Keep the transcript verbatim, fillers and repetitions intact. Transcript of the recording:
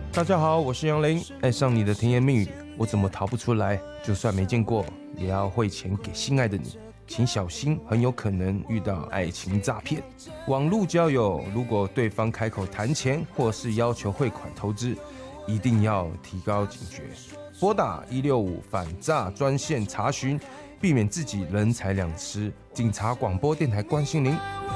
大家好，我是杨林。爱上你的甜言蜜语，我怎么逃不出来？就算没见过，也要汇钱给心爱的你，请小心，很有可能遇到爱情诈骗。网络交友，如果对方开口谈钱，或是要求汇款投资，一定要提高警觉，拨打一六五反诈专线查询，避免自己人财两失。警察广播电台关心您。